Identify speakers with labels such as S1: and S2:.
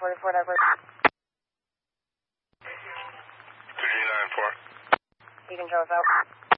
S1: 44 Douglas.
S2: 2G94.
S1: You can show us out.